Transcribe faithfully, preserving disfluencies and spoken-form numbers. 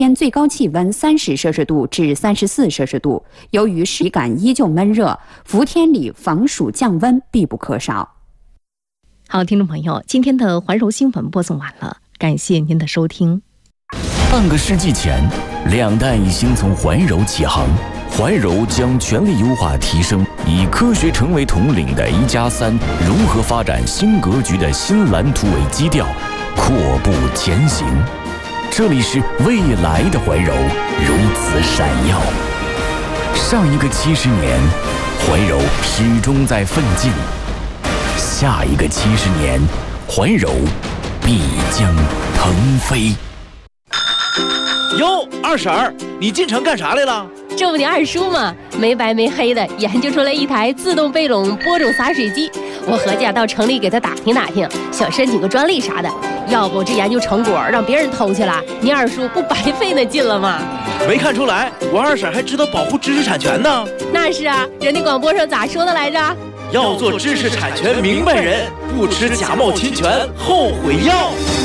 天最高气温三十摄氏度至三十四摄氏度。由于体感依旧闷热，伏天里防暑降温必不可少。 好，听众朋友，今天的环柔新闻播送完了，感谢您的收听。 半个世纪前，两弹一星从环柔起航，环柔将全力优化提升，以科学成为统领的一加三融合发展新格局的新蓝图为基调，阔步前行。这里是未来的环柔，如此闪耀。上一个七十年，环柔始终在奋进；下一个七十年，环柔必将腾飞。 哟，二婶儿，你进城干啥来了？ 这不你二叔吗？没白没黑的研究出来一台自动背垄播种洒水机，我合计到城里给他打听打听，想申请个专利啥的。要不这研究成果让别人偷去了，你二叔不白费那劲了吗？ 没看出来，我二婶还知道保护知识产权呢。 那是啊，人家广播上咋说的来着？ 要做知识产权明白人，不吃假冒侵权后悔药。